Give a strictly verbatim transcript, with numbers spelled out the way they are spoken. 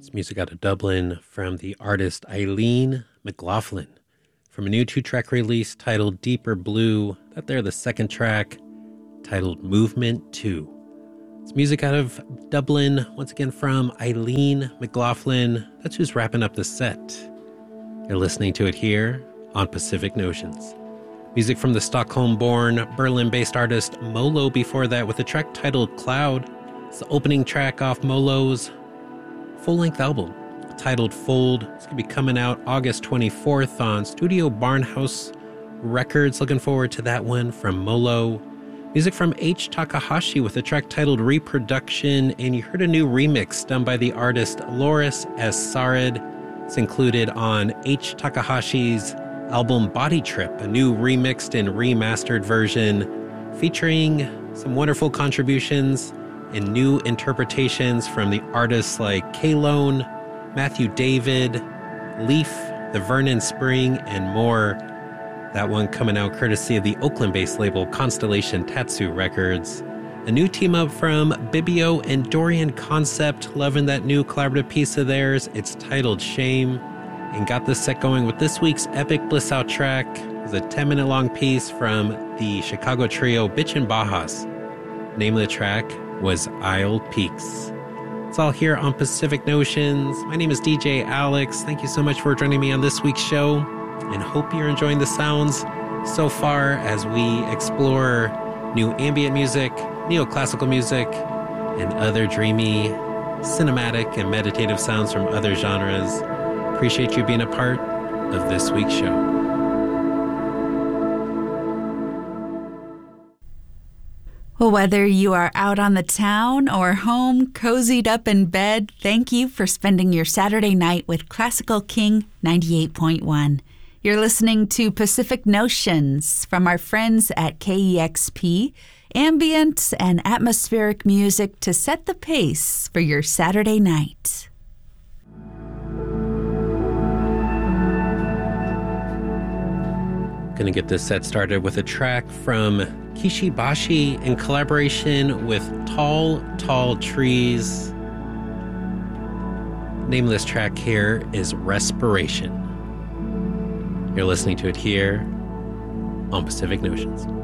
It's music out of Dublin from the artist Eileen McLaughlin from a new two-track release titled Deeper Blue. That there, the second track titled Movement two. It's music out of Dublin, once again from Eileen McLaughlin. That's who's wrapping up the set. You're listening to it here on Pacific Notions. Music from the Stockholm-born, Berlin-based artist Molo before that with a track titled Cloud. It's the opening track off Molo's full-length album titled Fold. It's going to be coming out August twenty-fourth on Studio Barnhouse Records. Looking forward to that one from Molo. Music from H. Takahashi with a track titled Reproduction, and you heard a new remix done by the artist Loris S. Sarid. It's included on H. Takahashi's album Body Trip, a new remixed and remastered version featuring some wonderful contributions and new interpretations from the artists like K-Lone, Matthew David, Leaf, the Vernon Spring, and more. That one coming out courtesy of the Oakland-based label Constellation Tatsu Records. A new team-up from Bibio and Dorian Concept. Loving that new collaborative piece of theirs. It's titled Shame. And got this set going with this week's Epic Bliss Out track. It's a ten-minute long piece from the Chicago trio Bitchin' Bajas. Name of the track was Isle Peaks. It's all here on Pacific Notions. My name is D J Alex. Thank you so much for joining me on this week's show, and hope you're enjoying the sounds so far as we explore new ambient music, neoclassical music, and other dreamy, cinematic, and meditative sounds from other genres. Appreciate you being a part of this week's show. Well, whether you are out on the town or home, cozied up in bed, thank you for spending your Saturday night with Classical King ninety-eight point one. You're listening to Pacific Notions from our friends at K E X P, ambient and atmospheric music to set the pace for your Saturday night. Gonna get this set started with a track from Kishibashi in collaboration with Tall, Tall Trees. Name of this track here is Respiration. You're listening to it here on Pacific Notions.